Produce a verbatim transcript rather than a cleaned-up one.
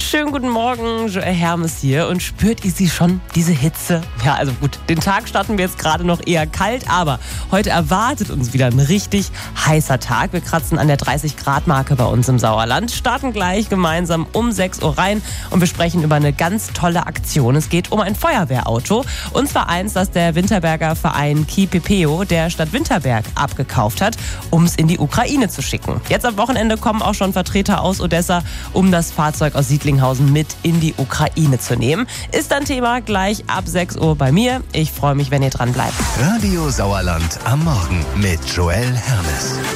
Schönen guten Morgen, Joel Hermes hier. Und spürt ihr sie schon, diese Hitze? Ja, also gut, den Tag starten wir jetzt gerade noch eher kalt, aber heute erwartet uns wieder ein richtig heißer Tag. Wir kratzen an der dreißig Grad Marke bei uns im Sauerland, starten gleich gemeinsam um sechs Uhr rein und wir sprechen über eine ganz tolle Aktion. Es geht um ein Feuerwehrauto, und zwar eins, das der Winterberger Verein Kipepeo der Stadt Winterberg abgekauft hat, um es in die Ukraine zu schicken. Jetzt am Wochenende kommen auch schon Vertreter aus Odessa, um das Fahrzeug aus Siedlinghausen mit in die Ukraine zu nehmen. Ist ein Thema gleich ab sechs Uhr bei mir. Ich freue mich, wenn ihr dran bleibt. Radio Sauerland am Morgen mit Joel Hermes.